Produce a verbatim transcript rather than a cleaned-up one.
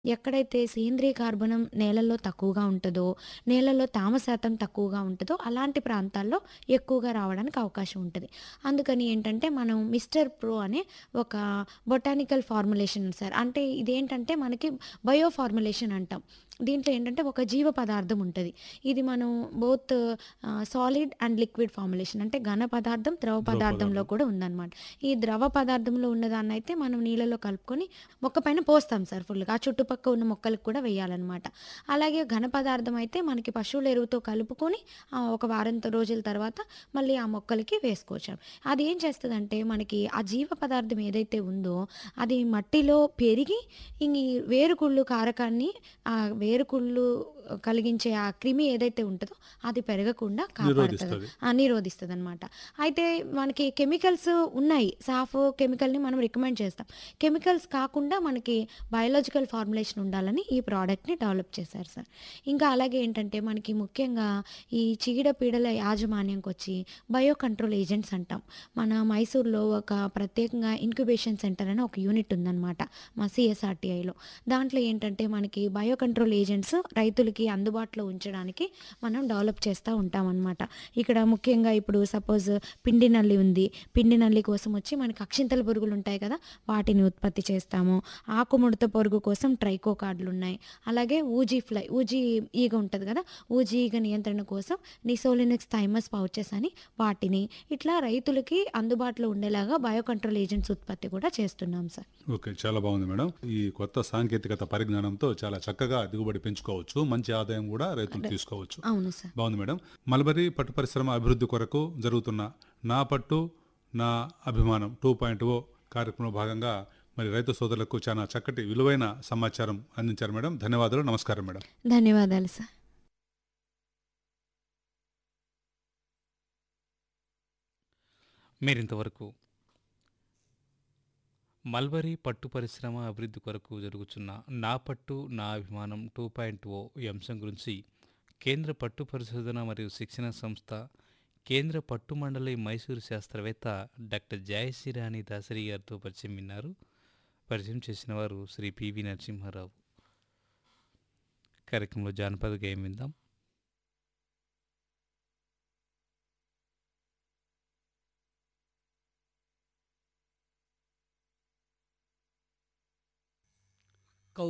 ఎక్కడైతే సేంద్రీయ కార్బనం నేలల్లో తక్కువగా ఉంటదో, నేలల్లో తేమ శాతం తక్కువగా ఉంటదో, అలాంటి ప్రాంతాల్లో ఎక్కువగా రావడానికి అవకాశం ఉంటది. అందుకని ఏంటంటే, మనం మిస్టర్ ప్రో అనే ఒక బొటానికల్ ఫార్ములేషన్ సార్. అంటే ఇదేంటంటే, మనకి బయో ఫార్ములేషన్ అంటాం. దీంట్లో ఏంటంటే, ఒక జీవ పదార్థం ఉంటది. ఇది మనం బోత్ ఆహ్, సాలిడ్ అండ్ లిక్విడ్ ఫార్ములేషన్ అంటే ఘన పదార్థం, ద్రవ ద్రవ పదార్థంలో పదార్థం. కూడా ఉందనమాట. ఈ ద్రవ పదార్థంలో ఉన్నదాన్నయితే మనం నీళ్ళలో కలుపుకొని మొక్క పైన పోస్తాం సార్ ఫుల్‌గా. ఆ చుట్టుపక్క ఉన్న మొక్కలకు కూడా వేయాలనమాట. అలాగే ఘన పదార్థం అయితే మనకి పశువుల ఎరువుతో కలుపుకొని ఆహ్, ఒక వారం త రోజుల తర్వాత మళ్ళీ ఆ మొక్కలకి వేసుకోవచ్చు. అది ఏం చేస్తదంటే మనకి ఆ జీవ పదార్థం ఏదైతే ఉందో అది మట్టిలో పెరిగి ఈ వేరుకుళ్ళు కారకాన్ని ఆహ్, వేరుకుళ్ళు కలిగించే ఆ క్రిమి ఏదైతే ఉంటదో అది పెరగకుండా కాపాడుతది. నిరోధిస్తది. ఆ! నిరోధిస్తదనమాట. అయితే మనకి కెమికల్స్ ఉన్నాయి. సాఫ్ కెమికల్‌ని మనం రికమెండ్ చేస్తాం. కెమికల్స్ కాకుండా మనకి బయోలాజికల్ ఫార్ములేషన్ ఉండాలని ఈ ప్రోడక్ట్‌ని డెవలప్ చేశారు సార్. ఇంకా అలాగే ఏంటంటే మనకి ముఖ్యంగా ఈ చీడపీడల యాజమాన్యంకొచ్చి బయో కంట్రోల్ ఏజెంట్స్ అంటాం. మన మైసూర్‌లో ఒక ప్రత్యేకంగా ఇంక్యుబేషన్ సెంటర్ అని ఒక యూనిట్ ఉందనమాట. మా సీఎస్ఆర్‌టీఐలో. దాంట్లో ఏంటంటే మనకి బయో కంట్రోల్ ఏజెంట్స్ రైతులకి అందుబాటులో ఉంచడానికి మనం డెవలప్ చేస్తా ఉంటామనమాట. ఇక్కడ ముఖ్యంగా ఇప్పుడు సపోజ్ పిండి నల్లి ఉంది. పిండి నల్లి కోసం వచ్చి మనకి అక్షింతల పురుగులు ఉంటాయి కదా! వాటిని ఉత్పత్తి చేస్తాము. ఆకుముడత పురుగు కోసం ట్రైకో కార్డులున్నాయి. అలాగే ఊజీ ఫ్లై ఊజీ ఈగ ఉంటది కదా! ఊజీ ఈగ నియంత్రణ కోసం నిసోలినిక్స్ థైమస్ పౌచెస్ అని వాటిని ఇట్లా రైతులకి అందుబాటులో ఉండేలాగా బయో కంట్రోల్ ఏజెంట్స్ ఉత్పత్తి కూడా చేస్తున్నాం సార్. ఓకే. చాలా బాగుంది మేడం. ఈ కొత్త సాంకేతికత పరిజ్ఞానంతో చాలా చక్కగా దిగుబడి పెంచుకోవచ్చు. మంచి ఆదాయం కూడా రైతులు ర తీసుకోవచ్చు. అవును సార్. బాగుంది మేడం. మల్బరీ పట్టు పరిశ్రమ అభివృద్ధి కొరకు జరుగుతున్న నా పట్టు నా అభిమానం టూ పాయింట్ ఓ కార్యక్రమంలో భాగంగా మరి రైతు సోదరులకు చాలా చక్కటి విలువైన సమాచారం అందించారు మేడం. ధన్యవాదాలు. నమస్కారం మేడం. ధన్యవాదాలు సార్. మీరింతవరకు మల్బరీ పట్టు పరిశ్రమ అభివృద్ధి కొరకు జరుగుతున్న నా పట్టు నా అభిమానం టూ పాయింట్ ఓ ఈ అంశం గురించి కేంద్ర పట్టు పరిశోధన మరియు శిక్షణ సంస్థ కేంద్ర పట్టు మండలి మైసూరు శాస్త్రవేత్త డాక్టర్ జయశ్రీరాణి దాసరి గారితో పరిచయం విన్నారు. పరిచయం చేసిన వారు శ్రీ పివి నరసింహారావు. కార్యక్రమంలో జానపద గేయం విందాం.